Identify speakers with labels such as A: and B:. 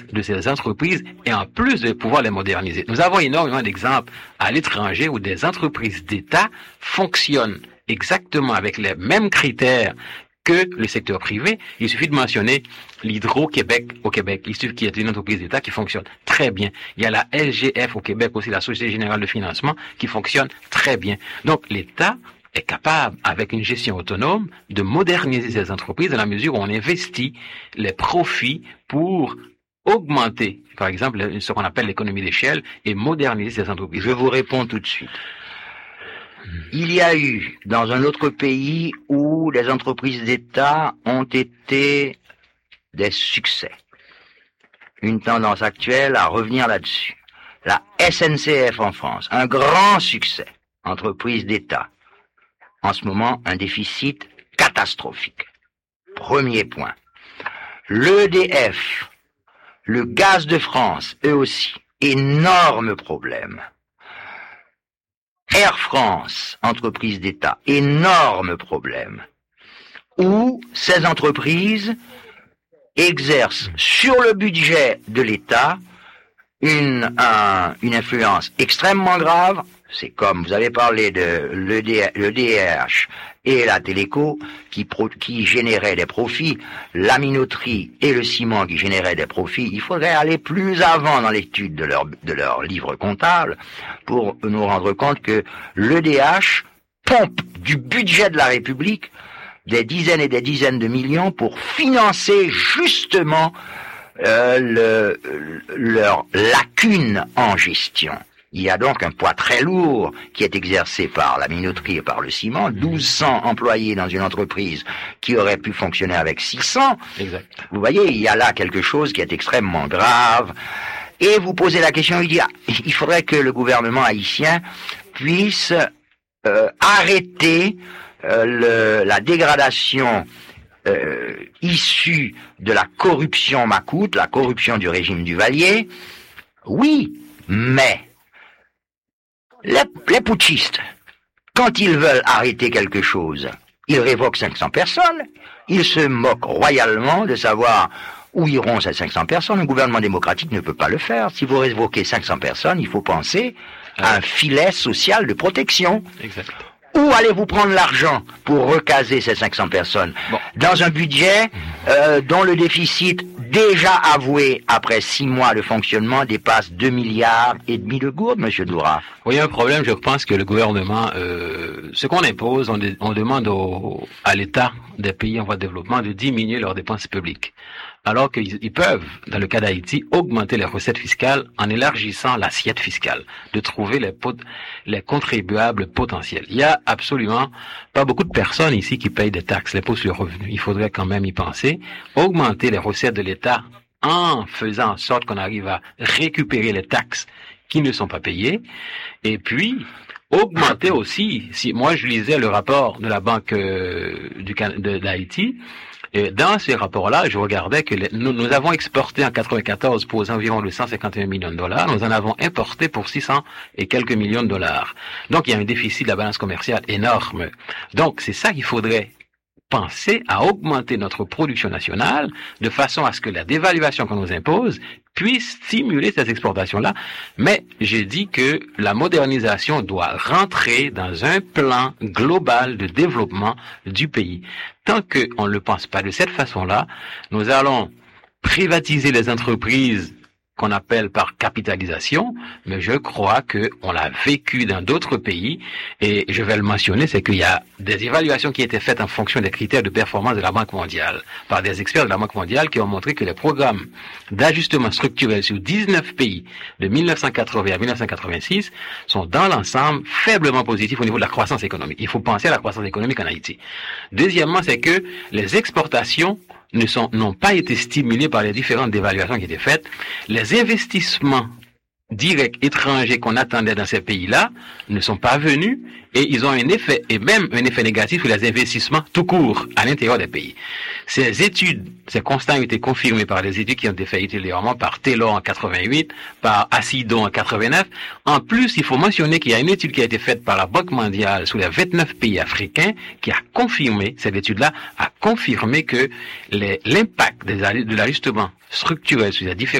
A: de ces entreprises et en plus de pouvoir les moderniser. Nous avons énormément d'exemples à l'étranger où des entreprises d'État fonctionnent exactement avec les mêmes critères que le secteur privé. Il suffit de mentionner l'Hydro-Québec au Québec. Il suffit qu'il y ait une entreprise d'État qui fonctionne très bien. Il y a la SGF au Québec aussi, la Société Générale de Financement, qui fonctionne très bien. Donc l'État est capable, avec une gestion autonome, de moderniser ces entreprises dans la mesure où on investit les profits pour augmenter, par exemple, ce qu'on appelle l'économie d'échelle et moderniser ces entreprises.
B: Je vous réponds tout de suite. Il y a eu, dans un autre pays, où les entreprises d'État ont été des succès. Une tendance actuelle à revenir là-dessus. La SNCF en France, un grand succès, entreprise d'État. En ce moment, un déficit catastrophique. Premier point. L'EDF, le gaz de France, eux aussi, énorme problème. Air France, entreprise d'État, énorme problème. Où ces entreprises exercent sur le budget de l'État une influence extrêmement grave. C'est comme vous avez parlé de l'EDH et la Téléco qui généraient des profits, la minoterie et le ciment qui généraient des profits. Il faudrait aller plus avant dans l'étude de leur livre comptable pour nous rendre compte que l'EDH pompe du budget de la République des dizaines et des dizaines de millions pour financer justement leur lacune en gestion. Il y a donc un poids très lourd qui est exercé par la minoterie et par le ciment. 1200 employés dans une entreprise qui aurait pu fonctionner avec 600.
A: Exact.
B: Vous voyez, il y a là quelque chose qui est extrêmement grave. Et vous posez la question, il faudrait que le gouvernement haïtien puisse arrêter la dégradation issue de la corruption macoute, la corruption du régime Duvalier. Oui, mais les putschistes, quand ils veulent arrêter quelque chose, ils révoquent 500 personnes, ils se moquent royalement de savoir où iront ces 500 personnes. Le gouvernement démocratique ne peut pas le faire. Si vous révoquez 500 personnes, il faut penser à un filet social de protection.
A: Exact.
B: Où allez-vous prendre l'argent pour recaser ces 500 personnes? Dans un budget dont le déficit déjà avoué après 6 mois de fonctionnement dépasse 2,5 milliards de gourdes, monsieur Doura.
A: Oui, il y a un problème, je pense que le gouvernement, ce qu'on impose, on demande à l'État des pays en voie de développement de diminuer leurs dépenses publiques. Alors qu'ils peuvent, dans le cas d'Haïti, augmenter les recettes fiscales en élargissant l'assiette fiscale, de trouver les contribuables potentiels. Il y a absolument pas beaucoup de personnes ici qui payent des taxes, l'impôt sur le revenu. Il faudrait quand même y penser. Augmenter les recettes de l'État en faisant en sorte qu'on arrive à récupérer les taxes qui ne sont pas payées. Et puis, augmenter aussi, si moi je lisais le rapport de la Banque d'Haïti, et dans ces rapports-là, je regardais que nous avons exporté en 94 pour environ 151 millions de dollars. Nous en avons importé pour 600 et quelques millions de dollars. Donc, il y a un déficit de la balance commerciale énorme. Donc, c'est ça qu'il faudrait penser à augmenter notre production nationale de façon à ce que la dévaluation qu'on nous impose puisse stimuler ces exportations-là. Mais j'ai dit que la modernisation doit rentrer dans un plan global de développement du pays. Tant qu'on ne le pense pas de cette façon-là, nous allons privatiser les entreprises qu'on appelle par capitalisation, mais je crois que on l'a vécu dans d'autres pays, et je vais le mentionner, c'est qu'il y a des évaluations qui étaient faites en fonction des critères de performance de la Banque mondiale, par des experts de la Banque mondiale qui ont montré que les programmes d'ajustement structurel sur 19 pays de 1980 à 1986 sont dans l'ensemble faiblement positifs au niveau de la croissance économique. Il faut penser à la croissance économique en Haïti. Deuxièmement, c'est que les exportations n'ont pas été stimulés par les différentes dévaluations qui étaient faites. Les investissements directs étrangers qu'on attendait dans ces pays-là ne sont pas venus, et ils ont un effet, et même un effet négatif sur les investissements tout court à l'intérieur des pays. Ces études, ces constats ont été confirmés par des études qui ont été faites ultérieurement par Taylor en 88, par Acido en 89. En plus, il faut mentionner qu'il y a une étude qui a été faite par la Banque mondiale sur les 29 pays africains qui a confirmé, cette étude-là a confirmé que l'impact de l'ajustement structurel sur les différents